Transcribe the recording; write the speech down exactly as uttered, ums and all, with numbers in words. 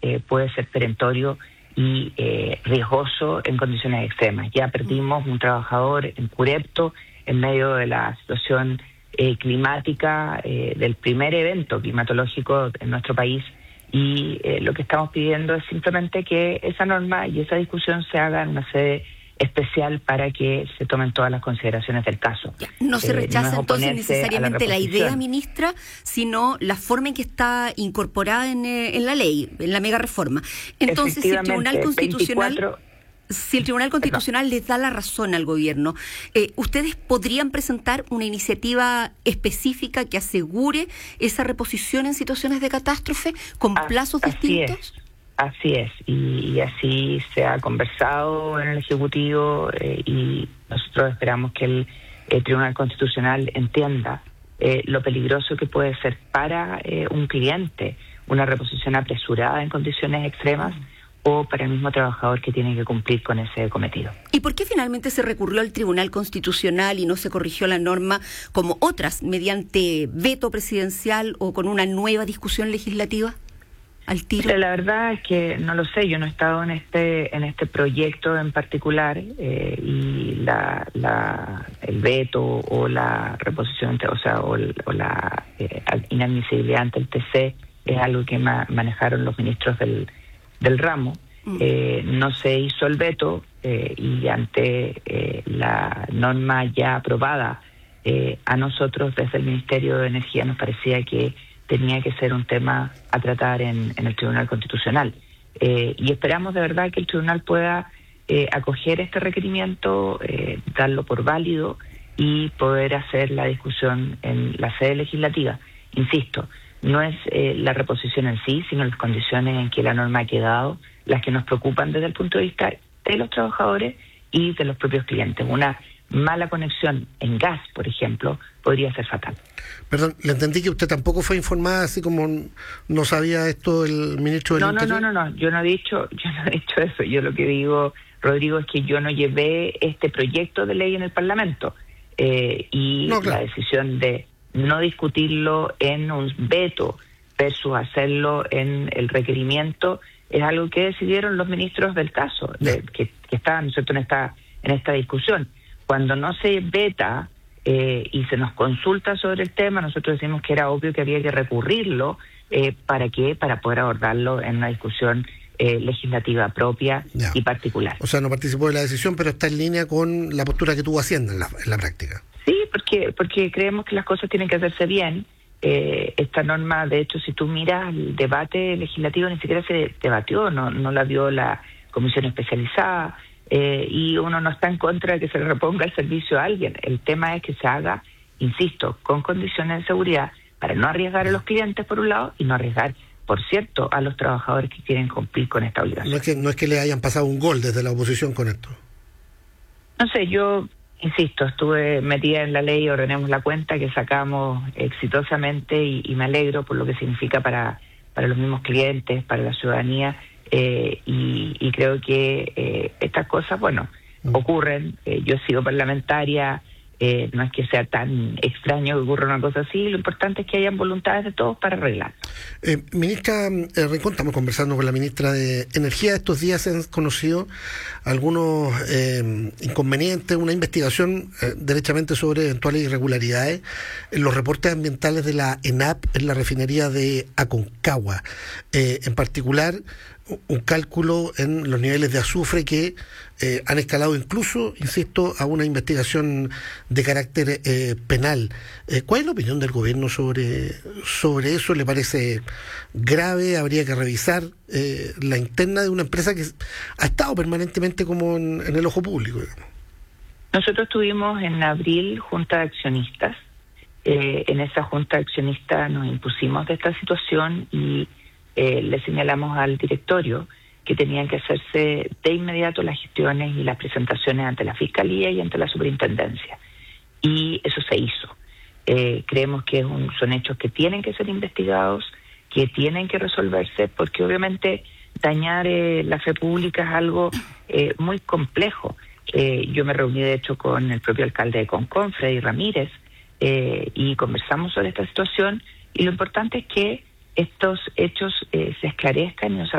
eh, puede ser perentorio y eh, riesgoso en condiciones extremas. Ya perdimos un trabajador en Curepto en medio de la situación eh, climática eh, del primer evento climatológico en nuestro país, y eh, lo que estamos pidiendo es simplemente que esa norma y esa discusión se haga en una sede especial para que se tomen todas las consideraciones del caso. Ya, no se rechaza eh, no entonces necesariamente la, la idea, ministra, sino la forma en que está incorporada en, eh, en la ley, en la mega reforma. Entonces, si el Tribunal Constitucional... veinticuatro Si el Tribunal Constitucional les da la razón al gobierno, eh, ¿ustedes podrían presentar una iniciativa específica que asegure esa reposición en situaciones de catástrofe con plazos así distintos? Es, así es, y, y así se ha conversado en el Ejecutivo eh, y nosotros esperamos que el, el Tribunal Constitucional entienda eh, lo peligroso que puede ser para eh, un cliente una reposición apresurada en condiciones extremas, o para el mismo trabajador que tiene que cumplir con ese cometido. ¿Y por qué finalmente se recurrió al Tribunal Constitucional y no se corrigió la norma como otras, mediante veto presidencial o con una nueva discusión legislativa al tiro? La verdad es que no lo sé, yo no he estado en este en este proyecto en particular, eh, y la, la el veto o la reposición, o sea, o, o la eh, inadmisibilidad ante el T C es algo que ma- manejaron los ministros del del ramo. Mm. Eh, no se hizo el veto eh, y ante eh, la norma ya aprobada, eh, a nosotros desde el Ministerio de Energía nos parecía que tenía que ser un tema a tratar en, en el Tribunal Constitucional. Eh, y esperamos de verdad que el Tribunal pueda eh, acoger este requerimiento, eh, darlo por válido y poder hacer la discusión en la sede legislativa. Insisto, no es eh, la reposición en sí, sino las condiciones en que la norma ha quedado, las que nos preocupan desde el punto de vista de los trabajadores y de los propios clientes. Una mala conexión en gas, por ejemplo, podría ser fatal. Perdón, le entendí que usted tampoco fue informada, así como no sabía esto el ministro del no, Interior. No, no, no, no, yo no he dicho, yo no he dicho eso. Yo lo que digo, Rodrigo, es que yo no llevé este proyecto de ley en el Parlamento eh, y no, claro. La decisión de no discutirlo en un veto versus hacerlo en el requerimiento es algo que decidieron los ministros del caso, de, que, que estaban, ¿no es cierto?, en esta, en esta discusión. Cuando no se veta eh, y se nos consulta sobre el tema, nosotros decimos que era obvio que había que recurrirlo. Eh, ¿Para qué? Para poder abordarlo en una discusión eh, legislativa propia ya. y particular. O sea, no participó de la decisión, pero está en línea con la postura que tuvo Hacienda en la, en la práctica. Sí, porque porque creemos que las cosas tienen que hacerse bien. Eh, esta norma, de hecho, si tú miras el debate legislativo, ni siquiera se debatió, no no la vio la comisión especializada, eh, y uno no está en contra de que se le reponga el servicio a alguien. El tema es que se haga, insisto, con condiciones de seguridad para no arriesgar a los clientes por un lado y no arriesgar, por cierto, a los trabajadores que quieren cumplir con esta obligación. No es que, no es que le hayan pasado un gol desde la oposición con esto. No sé, yo... Insisto, estuve metida en la ley, ordenemos la cuenta, que sacamos exitosamente y, y me alegro por lo que significa para, para los mismos clientes, para la ciudadanía, eh, y, y creo que eh, estas cosas, bueno, mm. ocurren. Eh, yo he sido parlamentaria, eh, no es que sea tan extraño que ocurra una cosa así, lo importante es que hayan voluntades de todos para arreglar. Eh, ministra eh, Rincón, estamos conversando con la ministra de Energía. Estos días se han conocido algunos eh, inconvenientes, una investigación eh, derechamente sobre eventuales irregularidades en los reportes ambientales de la ENAP en la refinería de Aconcagua. Eh, en particular, un cálculo en los niveles de azufre que eh, han escalado incluso, insisto, a una investigación de carácter eh, penal. Eh, ¿Cuál es la opinión del gobierno sobre, sobre eso? ¿Le parece grave? ¿Habría que revisar eh, la interna de una empresa que ha estado permanentemente como en, en el ojo público, digamos? Nosotros tuvimos en abril junta de accionistas. Eh, en esa junta de accionistas nos impusimos de esta situación y Eh, le señalamos al directorio que tenían que hacerse de inmediato las gestiones y las presentaciones ante la Fiscalía y ante la Superintendencia. Y eso se hizo. Eh, creemos que es un, son hechos que tienen que ser investigados, que tienen que resolverse, porque obviamente dañar eh, la fe pública es algo eh, muy complejo. Eh, yo me reuní, de hecho, con el propio alcalde de Concón, Freddy Ramírez, eh, y conversamos sobre esta situación, y lo importante es que estos hechos eh, se esclarezcan y nos